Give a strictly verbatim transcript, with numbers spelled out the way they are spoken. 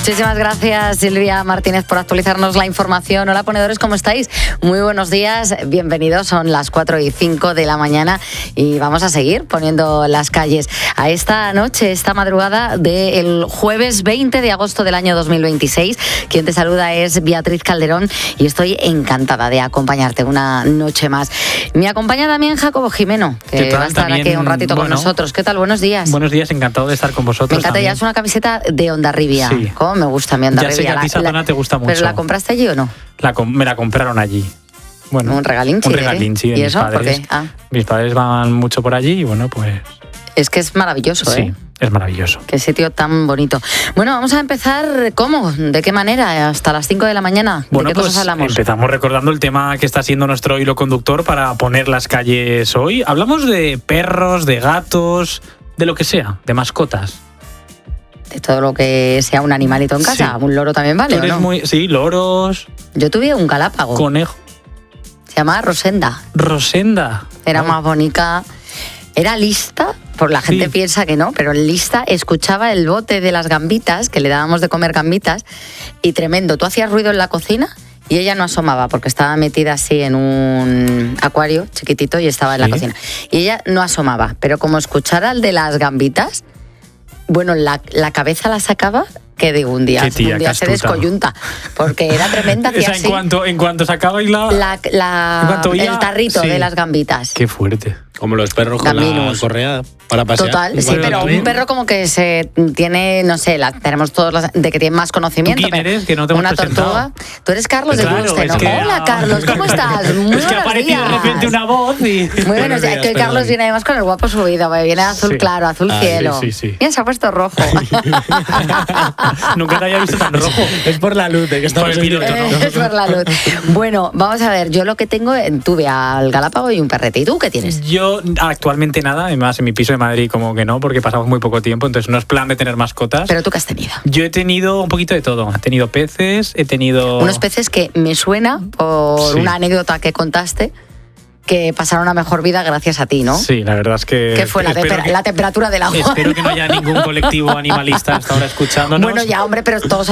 Muchísimas gracias, Silvia Martínez, por actualizarnos la información. Hola, ponedores, ¿cómo estáis? Muy buenos días, bienvenidos. Son las cuatro y cinco de la mañana y vamos a seguir poniendo las calles a esta noche, esta madrugada del jueves veinte de agosto del año dos mil veintiséis. Quien te saluda es Beatriz Calderón y estoy encantada de acompañarte una noche más. Me acompaña también Jacobo Jimeno, que va a estar también, aquí un ratito bueno, con nosotros. ¿Qué tal? Buenos días. Buenos días, encantado de estar con vosotros. Me encanta, también. Ya es una camiseta de Hondarribia. Sí. ¿Cómo me gusta mi Hondarribia? Ya sé que a ti esa zona te gusta mucho. ¿Pero la compraste allí o no? La, me la compraron allí. Bueno, un regalín, un regalín, sí, de ¿Y mis eso? padres. ¿Por qué? Ah. Mis padres van mucho por allí y bueno, pues... Es que es maravilloso, sí, ¿eh? es maravilloso. Qué sitio tan bonito. Bueno, vamos a empezar, ¿cómo? ¿De qué manera? ¿Hasta las cinco de la mañana? ¿De bueno, qué pues cosas hablamos? Empezamos recordando el tema que está siendo nuestro hilo conductor para poner las calles hoy. Hablamos de perros, de gatos, de lo que sea, de mascotas. De todo lo que sea un animalito en casa. Sí. Un loro también vale, ¿o no? Muy, sí, loros. Yo tuve un galápago. Conejo. Se llamaba Rosenda. Rosenda. Era oh. más bonita. Era lista, por la gente sí. piensa que no, pero lista, escuchaba el bote de las gambitas, que le dábamos de comer gambitas, y tremendo. Tú hacías ruido en la cocina y ella no asomaba, porque estaba metida así en un acuario chiquitito y estaba en sí. la cocina. Y ella no asomaba, pero como escuchara el de las gambitas, bueno, la, la cabeza la sacaba... que digo, un día, tía, un día se descoyunta, porque era tremenda. Hacía o sea, en, así, cuanto, en cuanto sacabais la... la, la oía, el tarrito sí. de las gambitas. Qué fuerte. Como los perros con Gaminos. La correa para pasear. Total, sí, pero un perro como que se tiene, no sé, la, tenemos todos las, de que tiene más conocimiento. ¿Tú quién eres? Que no te hemos Una presentado. Tortuga. Tú eres Carlos claro, de Guste, ¿no? Que... Hola, Carlos, ¿cómo estás? Muy es que ha aparecido de repente una voz y... Muy buenos días. Que Carlos viene además con el guapo subido, viene azul sí. claro, azul ah, cielo. Sí, sí, sí. Mira, se ha puesto rojo. Nunca te había visto tan rojo. Es por la luz, ¿eh? Que estamos por el piloto, ¿no? Es por la luz. Bueno, vamos a ver, yo lo que tengo, tuve al galápago y un perrete. ¿Y tú qué tienes? Yo actualmente nada, además en mi piso de Madrid como que no, porque pasamos muy poco tiempo, entonces no es plan de tener mascotas. ¿Pero tú qué has tenido? Yo he tenido un poquito de todo. He tenido peces, he tenido... Unos peces que me suena por sí. una anécdota que contaste, que pasaron a mejor vida gracias a ti, ¿no? Sí, la verdad es que... ¿Qué fue la, te- que, la temperatura del agua? Espero que no haya ningún colectivo animalista hasta ahora escuchándonos. Bueno, ya, hombre, pero todos